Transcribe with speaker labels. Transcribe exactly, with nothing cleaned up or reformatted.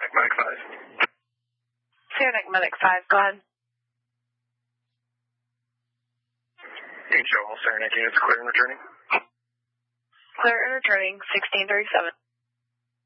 Speaker 1: Saranac Medic five.
Speaker 2: Saranac Medic five, go ahead.
Speaker 1: Show all Saranac units clear and returning.
Speaker 2: Clear and returning, sixteen thirty-seven.